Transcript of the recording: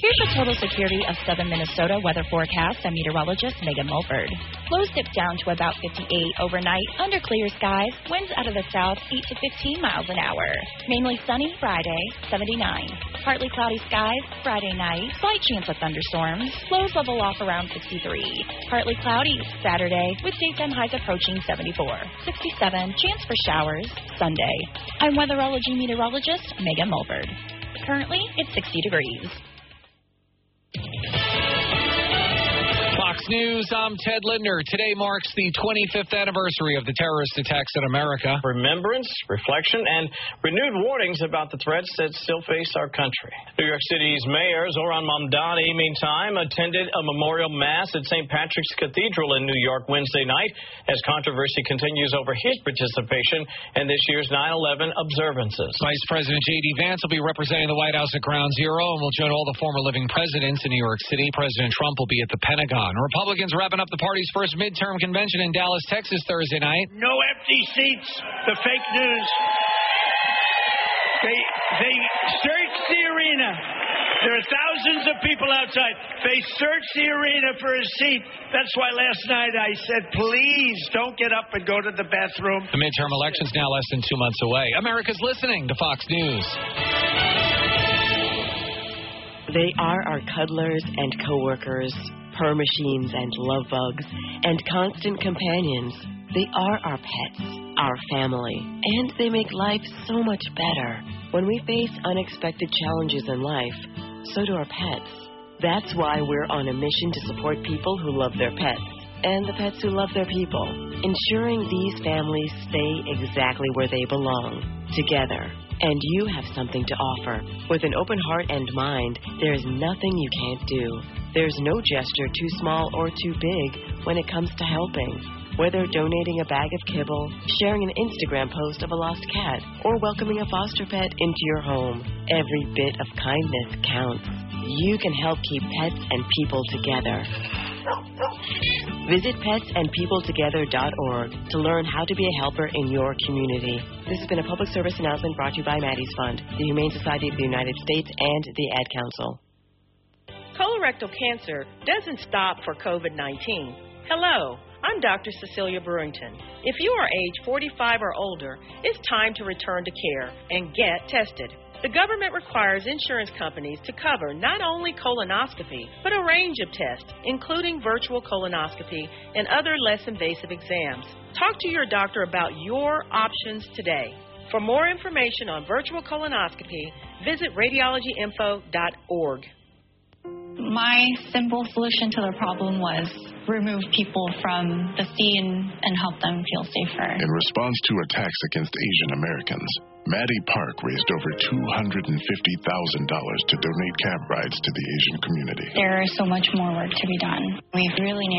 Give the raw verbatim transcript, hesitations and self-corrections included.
Here's the total security of Southern Minnesota weather forecast. I'm meteorologist Megan Mulford. Lows dip down to about fifty-eight overnight under clear skies. Winds out of the south, eight to fifteen miles an hour. Mainly sunny Friday, seventy-nine. Partly cloudy skies Friday night. Slight chance of thunderstorms. Lows level off around sixty-three. Partly cloudy Saturday with daytime highs approaching seventy-four. sixty-seven. Chance for showers Sunday. I'm weatherology meteorologist Megan Mulford. Currently, it's sixty degrees. Fox News, I'm Ted Lindner. Today marks the twenty-fifth anniversary of the terrorist attacks in America. Remembrance, reflection, and renewed warnings about the threats that still face our country. New York City's Mayor Zohran Mamdani, meantime, attended a memorial mass at Saint Patrick's Cathedral in New York Wednesday night as controversy continues over his participation in this year's nine eleven observances. Vice President J D. Vance will be representing the White House at Ground Zero and will join all the former living presidents in New York City. President Trump will be at the Pentagon. Republicans wrapping up the party's first midterm convention in Dallas, Texas Thursday night. No empty seats. The fake news. They, they searched the arena. There are thousands of people outside. They searched the arena for a seat. That's why last night I said, please don't get up and go to the bathroom. The midterm election's now less than two months away. America's listening to Fox News. They are our cuddlers and coworkers, purr machines and love bugs, and constant companions. They are our pets, our family, and they make life so much better. When we face unexpected challenges in life, so do our pets. That's why we're on a mission to support people who love their pets and the pets who love their people, ensuring these families stay exactly where they belong, together. And you have something to offer. With an open heart and mind, there is nothing you can't do. There's no gesture too small or too big when it comes to helping. Whether donating a bag of kibble, sharing an Instagram post of a lost cat, or welcoming a foster pet into your home, every bit of kindness counts. You can help keep pets and people together. Visit pets and people together dot org to learn how to be a helper in your community. This has been a public service announcement brought to you by Maddie's Fund, the Humane Society of the United States, and the Ad Council. Colorectal cancer doesn't stop for COVID nineteen. Hello, I'm Doctor Cecilia Brewington. If you are age forty-five or older, it's time to return to care and get tested. The government requires insurance companies to cover not only colonoscopy, but a range of tests, including virtual colonoscopy and other less invasive exams. Talk to your doctor about your options today. For more information on virtual colonoscopy, visit radiology info dot org. My simple solution to the problem was remove people from the scene and help them feel safer. In response to attacks against Asian Americans, Maddie Park raised over two hundred fifty thousand dollars to donate cab rides to the Asian community. There is so much more work to be done. We really need